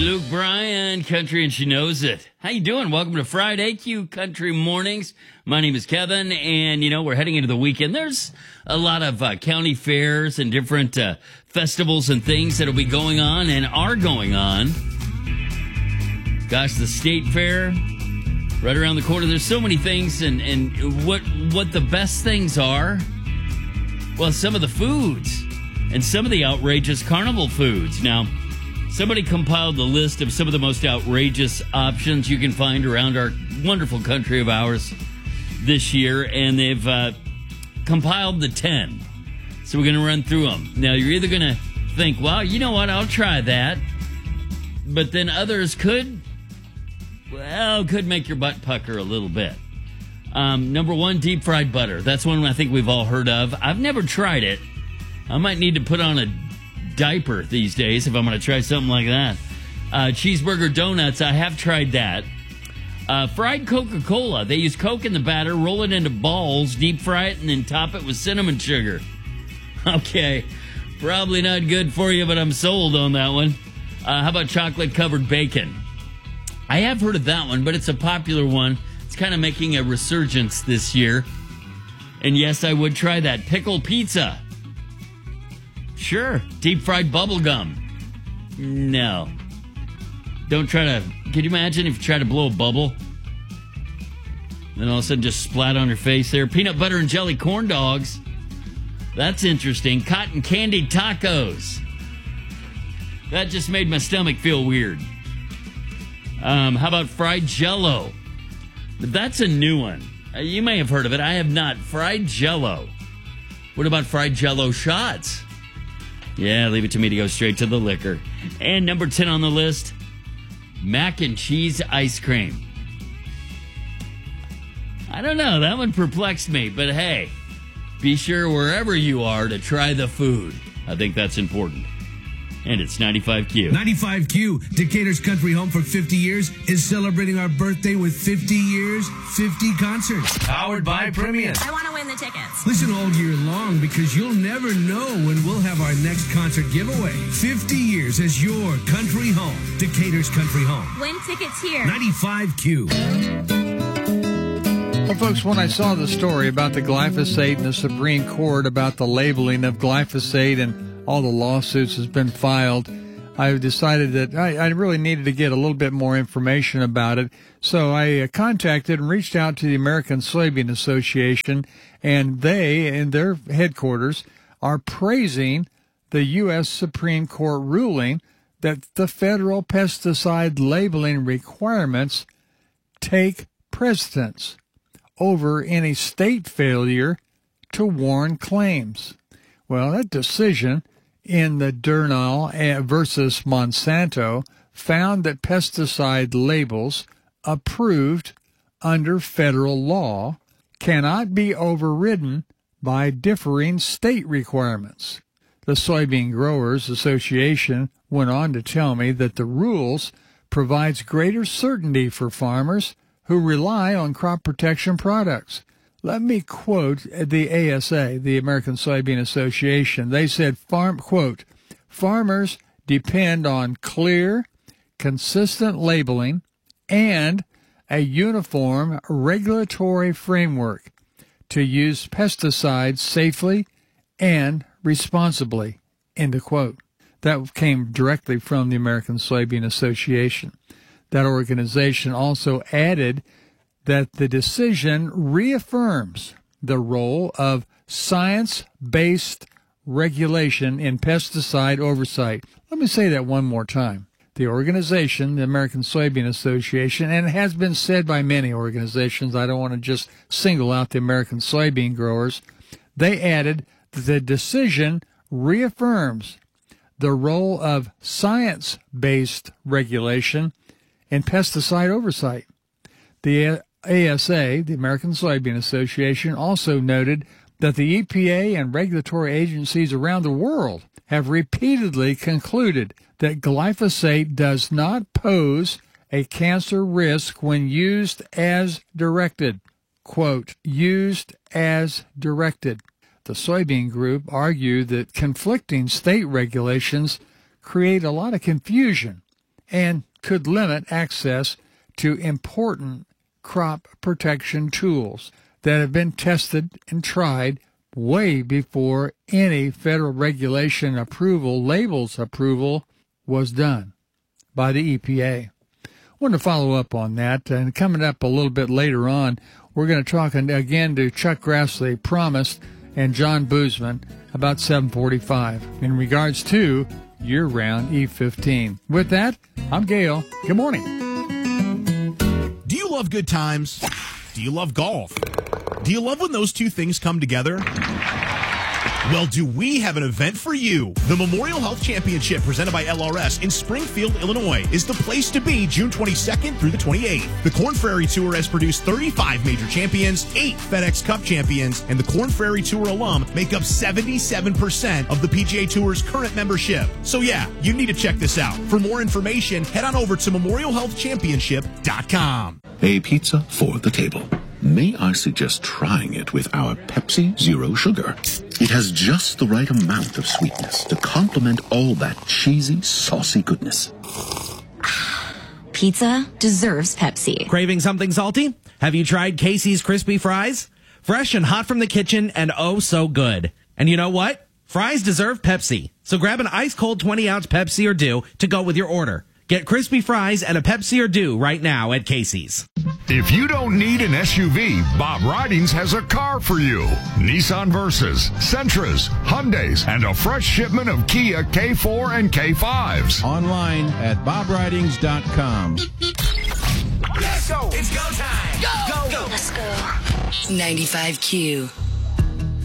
Luke Bryan, Country and She Knows It. How you doing? Welcome to Friday, Q Country Mornings. My name is Kevin, and, we're heading into the weekend. There's a lot of county fairs and different festivals and things that will be going on and are going on. Gosh, the state fair, right around the corner. There's so many things, and what the best things are, well, some of the foods and some of the outrageous carnival foods. Now, somebody compiled the list of some of the most outrageous options you can find around our wonderful country of ours this year, and they've compiled the 10. So we're going to run through them. Now, you're either going to think, well, you know what, I'll try that. But then others could make your butt pucker a little bit. Number one, deep fried butter. That's one I think we've all heard of. I've never tried it. I might need to put on a diaper these days if I'm going to try something like that. Cheeseburger donuts, I have tried that. Fried Coca-Cola, they use Coke in the batter, roll it into balls, deep fry it, and then top it with cinnamon sugar. Okay, probably not good for you, but I'm sold on that one. How about chocolate-covered bacon? I have heard of that one, but it's a popular one. It's kind of making a resurgence this year. And yes, I would try that. Pickle pizza. Sure. Deep fried bubble gum. No. Don't try to... Can you imagine if you try to blow a bubble? Then all of a sudden just splat on your face there. Peanut butter and jelly corn dogs. That's interesting. Cotton candy tacos. That just made my stomach feel weird. How about fried Jell-O? That's a new one. You may have heard of it. I have not. Fried Jell-O. What about fried Jell-O shots? Yeah, leave it to me to go straight to the liquor. And number 10 on the list, mac and cheese ice cream. I don't know, that one perplexed me, but hey, be sure wherever you are to try the food. I think that's important. And it's 95Q. 95Q, Decatur's country home for 50 years, is celebrating our birthday with 50 years, 50 concerts. Powered by Premium. I want to win the tickets. Listen all year long because you'll never know when we'll have our next concert giveaway. 50 years as your country home. Decatur's country home. Win tickets here. 95Q. Well, folks, when I saw the story about the glyphosate and the Supreme Court about the labeling of glyphosate and all the lawsuits has been filed, I decided that I really needed to get a little bit more information about it. So I contacted and reached out to the American Soybean Association, and they, in their headquarters, are praising the U.S. Supreme Court ruling that the federal pesticide labeling requirements take precedence over any state failure to warn claims. Well, that decision in the Durnall versus Monsanto found that pesticide labels approved under federal law cannot be overridden by differing state requirements. The Soybean Growers Association went on to tell me that the rules provides greater certainty for farmers who rely on crop protection products. Let me quote the ASA, the American Soybean Association. They said, quote, farmers depend on clear, consistent labeling and a uniform regulatory framework to use pesticides safely and responsibly, end of quote. That came directly from the American Soybean Association. That organization also added that the decision reaffirms the role of science-based regulation in pesticide oversight. Let me say that one more time. The organization, the American Soybean Association, and it has been said by many organizations, I don't want to just single out the American soybean growers, they added that the decision reaffirms the role of science-based regulation in pesticide oversight. The ASA, the American Soybean Association, also noted that the EPA and regulatory agencies around the world have repeatedly concluded that glyphosate does not pose a cancer risk when used as directed. Quote, used as directed. The soybean group argued that conflicting state regulations create a lot of confusion and could limit access to important crop protection tools that have been tested and tried way before any federal regulation approval, labels approval, was done by the EPA. I want to follow up on that, and coming up a little bit later on, we're going to talk again to Chuck Grassley, Promised, and John Boozman about 745 in regards to year-round E15. With that, I'm Gail. Good morning. Do you love good times? Do you love golf? Do you love when those two things come together? Well, do we have an event for you? The Memorial Health Championship presented by LRS in Springfield, Illinois is the place to be June 22nd through the 28th. The Korn Ferry Tour has produced 35 major champions, 8 FedEx Cup champions, and the Korn Ferry Tour alum make up 77% of the PGA Tour's current membership. So yeah, you need to check this out. For more information, head on over to memorialhealthchampionship.com. A pizza for the table. May I suggest trying it with our Pepsi Zero Sugar? It has just the right amount of sweetness to complement all that cheesy, saucy goodness. Pizza deserves Pepsi. Craving something salty? Have you tried Casey's Crispy Fries? Fresh and hot from the kitchen and oh so good. And you know what? Fries deserve Pepsi. So grab an ice-cold 20-ounce Pepsi or Dew to go with your order. Get crispy fries and a Pepsi or Dew right now at Casey's. If you don't need an SUV, Bob Ridings has a car for you. Nissan Versas, Sentras, Hyundais, and a fresh shipment of Kia K4 and K5s. Online at bobridings.com. Let's go. It's go time. Go. Let's go. 95Q.